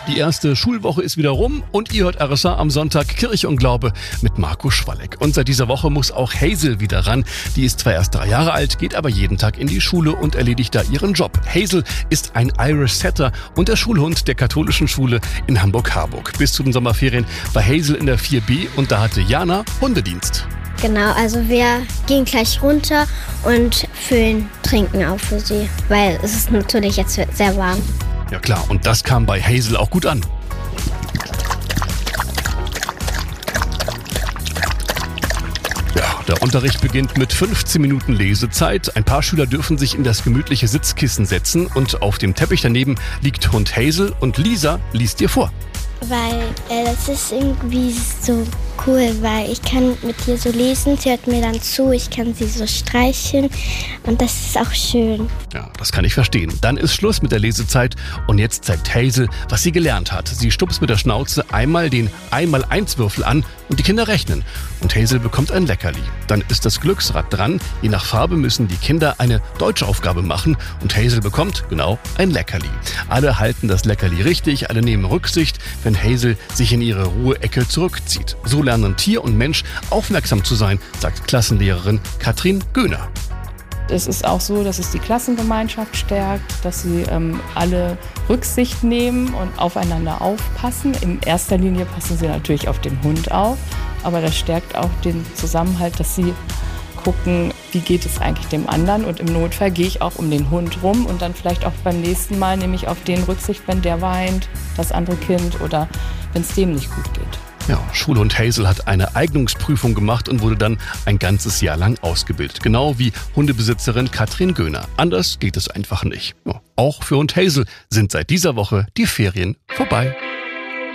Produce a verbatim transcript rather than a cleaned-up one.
Die erste Schulwoche ist wieder rum und ihr hört R S A am Sonntag Kirche und Glaube mit Marco Schwalleck. Und seit dieser Woche muss auch Hazel wieder ran. Die ist zwar erst drei Jahre alt, geht aber jeden Tag in die Schule und erledigt da ihren Job. Hazel ist ein Irish Setter und der Schulhund der katholischen Schule in Hamburg-Harburg. Bis zu den Sommerferien war Hazel in der vier B und da hatte Jana Hundedienst. Genau, also wir gehen gleich runter und füllen Trinken auf für sie, weil es ist natürlich jetzt sehr warm. Ja klar, und das kam bei Hazel auch gut an. Ja, der Unterricht beginnt mit fünfzehn Minuten Lesezeit. Ein paar Schüler dürfen sich in das gemütliche Sitzkissen setzen und auf dem Teppich daneben liegt Hund Hazel und Lisa liest ihr vor. Weil äh, das ist irgendwie so cool, weil ich kann mit ihr so lesen, sie hört mir dann zu, ich kann sie so streicheln und das ist auch schön. Ja, das kann ich verstehen. Dann ist Schluss mit der Lesezeit und jetzt zeigt Hazel, was sie gelernt hat. Sie stupst mit der Schnauze einmal den Einmal-Eins-Würfel an und die Kinder rechnen. Und Hazel bekommt ein Leckerli. Dann ist das Glücksrad dran. Je nach Farbe müssen die Kinder eine Deutschaufgabe machen und Hazel bekommt, genau, ein Leckerli. Alle halten das Leckerli richtig, alle nehmen Rücksicht, wenn Hazel sich in ihre Ruheecke zurückzieht. So lernen Tier und Mensch aufmerksam zu sein, sagt Klassenlehrerin Katrin Göhner. Es ist auch so, dass es die Klassengemeinschaft stärkt, dass sie ähm, alle Rücksicht nehmen und aufeinander aufpassen. In erster Linie passen sie natürlich auf den Hund auf, aber das stärkt auch den Zusammenhalt, dass sie gucken, wie geht es eigentlich dem anderen, und im Notfall gehe ich auch um den Hund rum und dann vielleicht auch beim nächsten Mal nehme ich auf den Rücksicht, wenn der weint, das andere Kind, oder wenn es dem nicht gut geht. Ja, Schulhund Hazel hat eine Eignungsprüfung gemacht und wurde dann ein ganzes Jahr lang ausgebildet. Genau wie Hundebesitzerin Katrin Göhner. Anders geht es einfach nicht. Ja, auch für Hund Hazel sind seit dieser Woche die Ferien vorbei.